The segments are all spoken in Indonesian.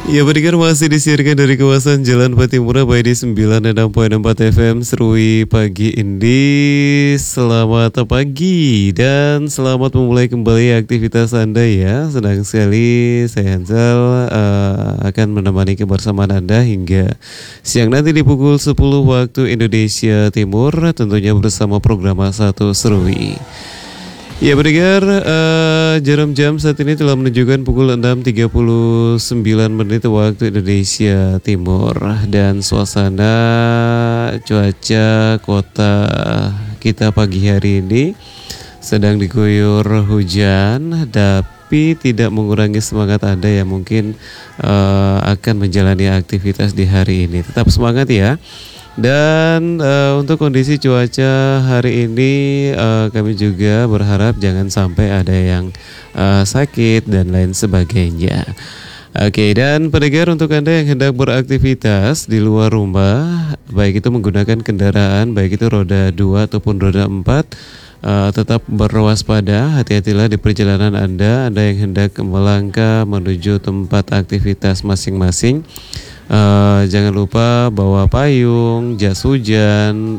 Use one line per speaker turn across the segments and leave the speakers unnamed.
Ya, pendengar masih disiarkan dari kawasan Jalan Patimura by di 96.4 FM Serui pagi ini. Selamat pagi dan selamat memulai kembali aktivitas Anda ya. Senang sekali saya Hansal akan menemani kebersamaan Anda hingga siang nanti di pukul 10 waktu Indonesia Timur, tentunya bersama program Satu Serui. Ya pendengar, jarum jam saat ini telah menunjukkan pukul 6.39 menit waktu Indonesia Timur. Dan suasana cuaca kota kita pagi hari ini sedang diguyur hujan, tapi tidak mengurangi semangat Anda yang mungkin akan menjalani aktivitas di hari ini. Tetap semangat ya. Dan untuk kondisi cuaca hari ini kami juga berharap jangan sampai ada yang sakit dan lain sebagainya. Oke, dan pendengar, untuk Anda yang hendak beraktivitas di luar rumah, baik itu menggunakan kendaraan, baik itu roda 2 ataupun roda 4, tetap berwaspada, hati-hatilah di perjalanan Anda yang hendak melangkah menuju tempat aktivitas masing-masing. Jangan lupa bawa payung, jas hujan,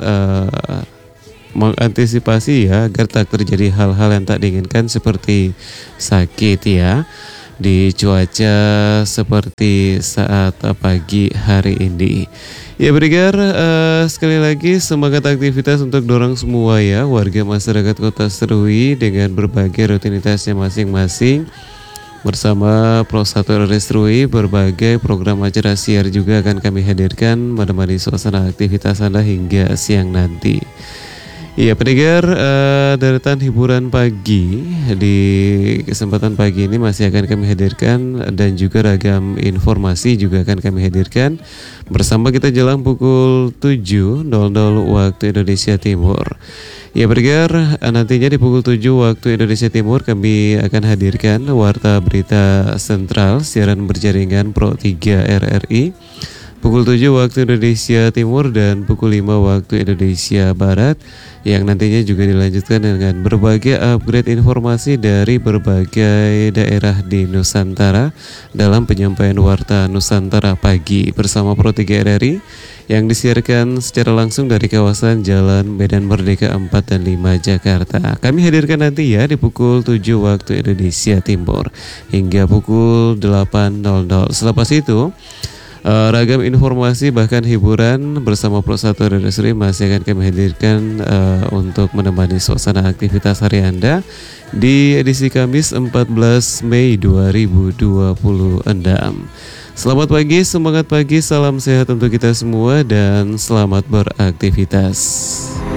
mengantisipasi ya agar tak terjadi hal-hal yang tak diinginkan seperti sakit ya di cuaca seperti saat pagi hari ini. Ya pendengar, sekali lagi semangat aktivitas untuk dorong semua ya warga masyarakat Kota Serui dengan berbagai rutinitasnya masing-masing. Bersama Pro 1 RRI Serui, berbagai program acara siar juga akan kami hadirkan menemani suasana aktivitas Anda hingga siang nanti. Iya pendengar, deretan hiburan pagi di kesempatan pagi ini masih akan kami hadirkan, dan juga ragam informasi juga akan kami hadirkan bersama kita jelang pukul 7.00 waktu Indonesia Timur. Ya pendengar, nantinya di pukul 7 waktu Indonesia Timur kami akan hadirkan Warta Berita Sentral siaran berjaringan Pro 3 RRI pukul 7 waktu Indonesia Timur dan pukul 5 waktu Indonesia Barat, yang nantinya juga dilanjutkan dengan berbagai upgrade informasi dari berbagai daerah di Nusantara dalam penyampaian Warta Nusantara Pagi bersama Pro 3 RRI yang disiarkan secara langsung dari kawasan Jalan Medan Merdeka 4 dan 5 Jakarta. Kami hadirkan nanti ya di pukul 7 waktu Indonesia Timur hingga pukul 8.00. Selepas itu ragam informasi bahkan hiburan bersama Pro 1 RRI Serui masih akan kami hadirkan untuk menemani suasana aktivitas hari Anda di edisi Kamis 14 Mei 2026. Selamat pagi, semangat pagi, salam sehat untuk kita semua dan selamat beraktivitas.